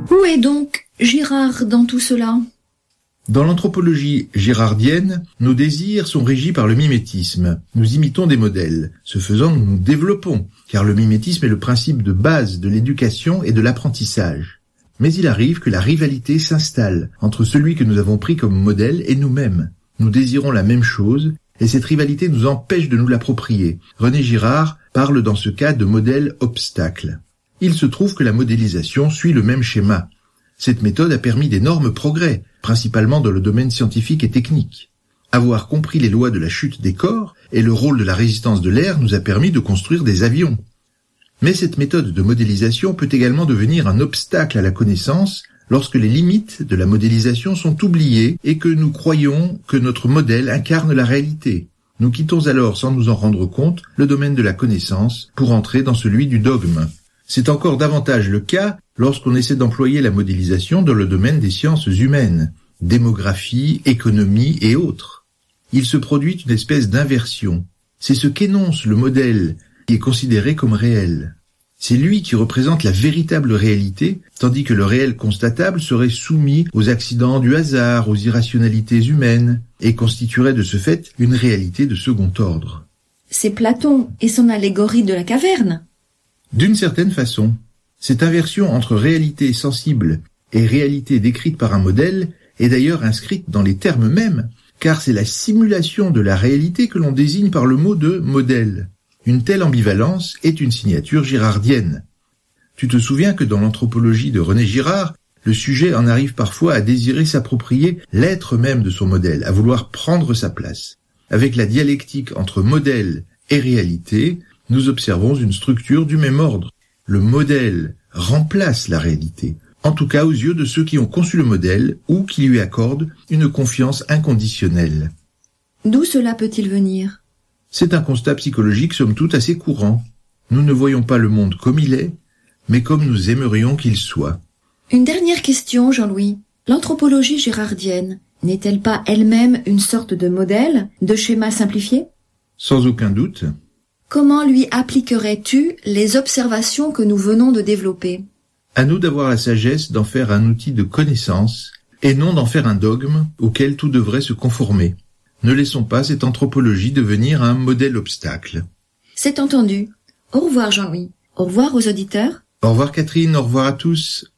Où est donc Girard dans tout cela ? Dans l'anthropologie girardienne, nos désirs sont régis par le mimétisme. Nous imitons des modèles. Ce faisant, nous nous développons, car le mimétisme est le principe de base de l'éducation et de l'apprentissage. Mais il arrive que la rivalité s'installe entre celui que nous avons pris comme modèle et nous-mêmes. Nous désirons la même chose, et cette rivalité nous empêche de nous l'approprier. René Girard parle dans ce cas de modèle obstacle. Il se trouve que la modélisation suit le même schéma. Cette méthode a permis d'énormes progrès, principalement dans le domaine scientifique et technique. Avoir compris les lois de la chute des corps et le rôle de la résistance de l'air nous a permis de construire des avions. Mais cette méthode de modélisation peut également devenir un obstacle à la connaissance lorsque les limites de la modélisation sont oubliées et que nous croyons que notre modèle incarne la réalité. Nous quittons alors, sans nous en rendre compte, le domaine de la connaissance pour entrer dans celui du dogme. C'est encore davantage le cas lorsqu'on essaie d'employer la modélisation dans le domaine des sciences humaines, démographie, économie et autres. Il se produit une espèce d'inversion. C'est ce qu'énonce le modèle qui est considéré comme réel. C'est lui qui représente la véritable réalité, tandis que le réel constatable serait soumis aux accidents du hasard, aux irrationalités humaines, et constituerait de ce fait une réalité de second ordre. C'est Platon et son allégorie de la caverne. D'une certaine façon, cette inversion entre réalité sensible et réalité décrite par un modèle est d'ailleurs inscrite dans les termes mêmes, car c'est la simulation de la réalité que l'on désigne par le mot de modèle. Une telle ambivalence est une signature girardienne. Tu te souviens que dans l'anthropologie de René Girard, le sujet en arrive parfois à désirer s'approprier l'être même de son modèle, à vouloir prendre sa place. Avec la dialectique entre modèle et réalité, nous observons une structure du même ordre. Le modèle remplace la réalité, en tout cas aux yeux de ceux qui ont conçu le modèle ou qui lui accordent une confiance inconditionnelle. D'où cela peut-il venir ? C'est un constat psychologique somme toute assez courant. Nous ne voyons pas le monde comme il est, mais comme nous aimerions qu'il soit. Une dernière question, Jean-Louis. L'anthropologie girardienne n'est-elle pas elle-même une sorte de modèle, de schéma simplifié ? Sans aucun doute. Comment lui appliquerais-tu les observations que nous venons de développer ? À nous d'avoir la sagesse d'en faire un outil de connaissance et non d'en faire un dogme auquel tout devrait se conformer. Ne laissons pas cette anthropologie devenir un modèle obstacle. C'est entendu. Au revoir Jean-Louis. Au revoir aux auditeurs. Au revoir Catherine, au revoir à tous.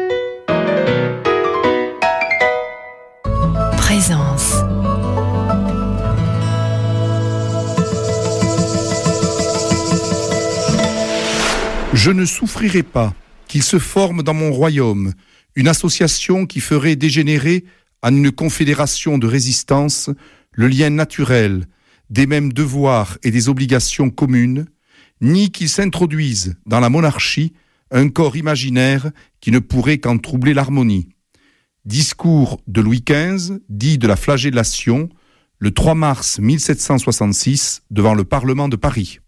Présence. Je ne souffrirai pas qu'il se forme dans mon royaume une association qui ferait dégénérer en une confédération de résistance le lien naturel des mêmes devoirs et des obligations communes, ni qu'il s'introduise dans la monarchie un corps imaginaire qui ne pourrait qu'en troubler l'harmonie. Discours de Louis XV, dit de la flagellation, le 3 mars 1766, devant le Parlement de Paris.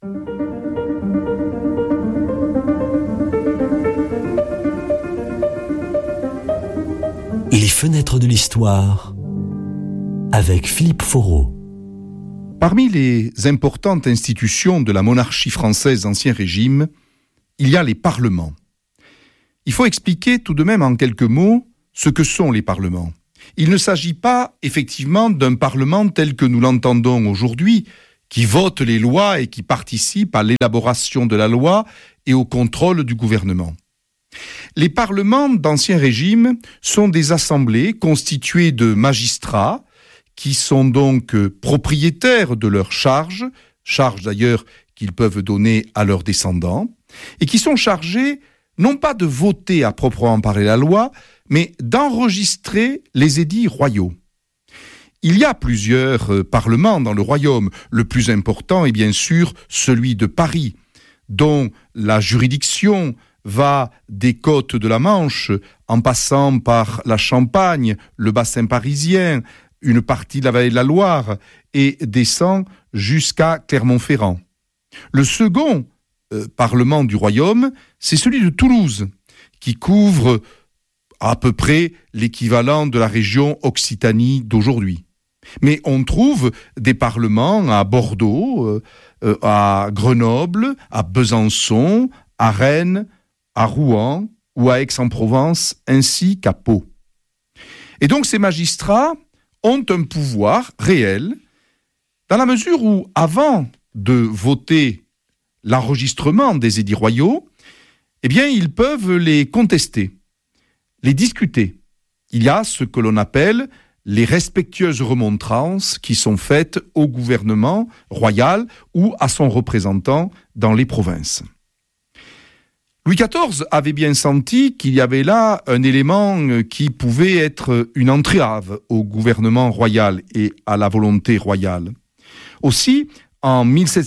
Les fenêtres de l'histoire avec Philippe Foreau. Parmi les importantes institutions de la monarchie française d'Ancien Régime, il y a les parlements. Il faut expliquer tout de même en quelques mots ce que sont les parlements. Il ne s'agit pas effectivement d'un parlement tel que nous l'entendons aujourd'hui, qui vote les lois et qui participe à l'élaboration de la loi et au contrôle du gouvernement. Les parlements d'Ancien Régime sont des assemblées constituées de magistrats qui sont donc propriétaires de leurs charges d'ailleurs qu'ils peuvent donner à leurs descendants, et qui sont chargés non pas de voter à proprement parler la loi, mais d'enregistrer les édits royaux. Il y a plusieurs parlements dans le royaume. Le plus important est bien sûr celui de Paris, dont la juridiction va des côtes de la Manche, en passant par la Champagne, le bassin parisien, une partie de la vallée de la Loire, et descend jusqu'à Clermont-Ferrand. Le second parlement du royaume, c'est celui de Toulouse, qui couvre à peu près l'équivalent de la région Occitanie d'aujourd'hui. Mais on trouve des parlements à Bordeaux, à Grenoble, à Besançon, à Rennes, à Rouen ou à Aix-en-Provence, ainsi qu'à Pau. Et donc ces magistrats ont un pouvoir réel, dans la mesure où, avant de voter l'enregistrement des édits royaux, eh bien, ils peuvent les contester, les discuter. Il y a ce que l'on appelle les respectueuses remontrances qui sont faites au gouvernement royal ou à son représentant dans les provinces. Louis XIV avait bien senti qu'il y avait là un élément qui pouvait être une entrave au gouvernement royal et à la volonté royale. Aussi, en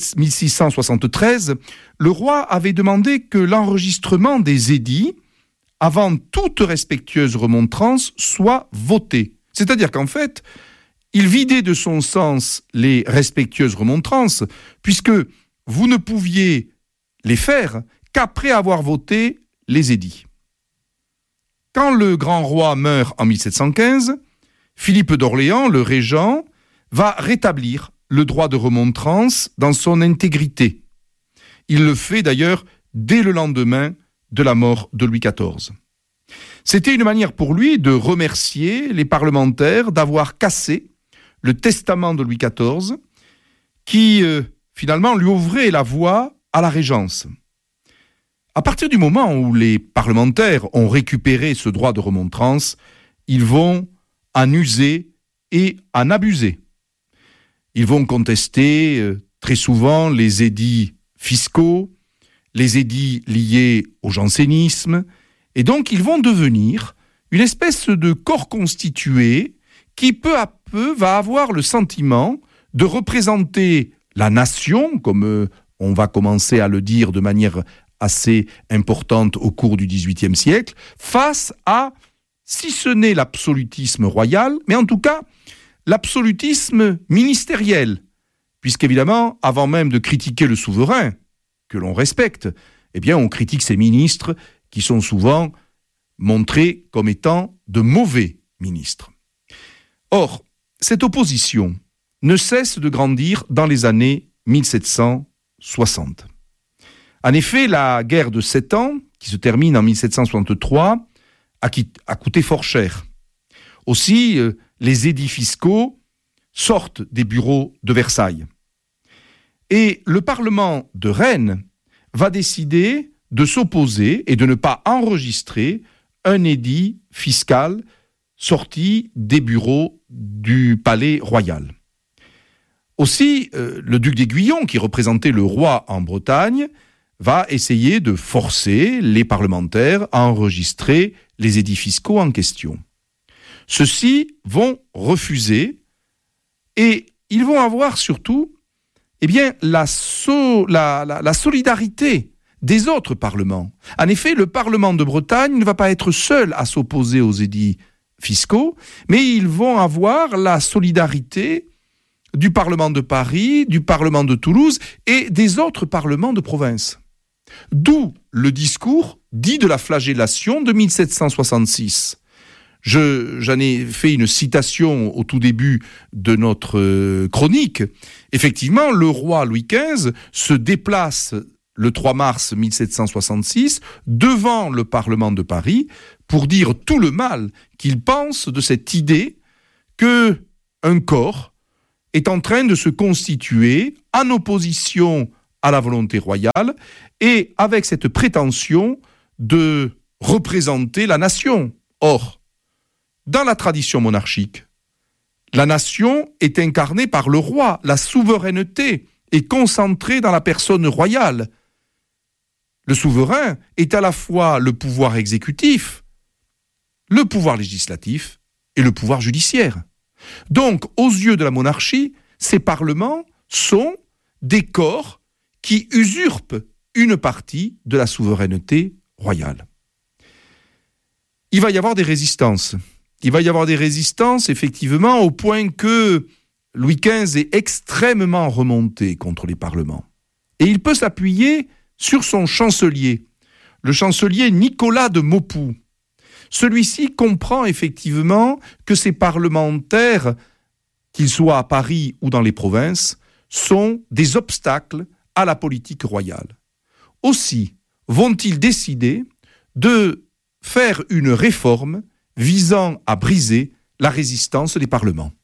1673, le roi avait demandé que l'enregistrement des édits, avant toute respectueuse remontrance, soit voté. C'est-à-dire qu'en fait, il vidait de son sens les respectueuses remontrances, puisque vous ne pouviez les faire qu'après avoir voté les édits. Quand le grand roi meurt en 1715, Philippe d'Orléans, le régent, va rétablir le droit de remontrance dans son intégrité. Il le fait d'ailleurs dès le lendemain de la mort de Louis XIV. C'était une manière pour lui de remercier les parlementaires d'avoir cassé le testament de Louis XIV qui, finalement, lui ouvrait la voie à la régence. À partir du moment où les parlementaires ont récupéré ce droit de remontrance, ils vont en user et en abuser. Ils vont contester très souvent les édits fiscaux, les édits liés au jansénisme, et donc ils vont devenir une espèce de corps constitué qui peu à peu va avoir le sentiment de représenter la nation, comme on va commencer à le dire de manière assez importante au cours du XVIIIe siècle, face à, si ce n'est l'absolutisme royal, mais en tout cas l'absolutisme ministériel, puisqu'évidemment, avant même de critiquer le souverain, que l'on respecte, eh bien on critique ses ministres qui sont souvent montrés comme étant de mauvais ministres. Or, cette opposition ne cesse de grandir dans les années 1760. En effet, la guerre de 7 ans, qui se termine en 1763, a coûté fort cher. Aussi, les édits fiscaux sortent des bureaux de Versailles. Et le Parlement de Rennes va décider de s'opposer et de ne pas enregistrer un édit fiscal sorti des bureaux du palais royal. Aussi, le duc d'Aiguillon, qui représentait le roi en Bretagne, va essayer de forcer les parlementaires à enregistrer les édits fiscaux en question. Ceux-ci vont refuser et ils vont avoir surtout la solidarité des autres parlements. En effet, le Parlement de Bretagne ne va pas être seul à s'opposer aux édits fiscaux, mais ils vont avoir la solidarité du Parlement de Paris, du Parlement de Toulouse et des autres parlements de province. D'où le discours dit de la flagellation de 1766. J'en ai fait une citation au tout début de notre chronique. Effectivement, le roi Louis XV se déplace le 3 mars 1766 devant le Parlement de Paris pour dire tout le mal qu'il pense de cette idée qu'un corps est en train de se constituer en opposition à la volonté royale et avec cette prétention de représenter la nation. Or, dans la tradition monarchique, la nation est incarnée par le roi, la souveraineté est concentrée dans la personne royale. Le souverain est à la fois le pouvoir exécutif, le pouvoir législatif et le pouvoir judiciaire. Donc, aux yeux de la monarchie, ces parlements sont des corps qui usurpent une partie de la souveraineté royale. Il va y avoir des résistances. Il va y avoir des résistances, effectivement, au point que Louis XV est extrêmement remonté contre les parlements. Et il peut s'appuyer sur son chancelier, le chancelier Nicolas de Maupoux. Celui-ci comprend effectivement que ces parlementaires, qu'ils soient à Paris ou dans les provinces, sont des obstacles à la politique royale. Aussi vont-ils décider de faire une réforme visant à briser la résistance des parlements.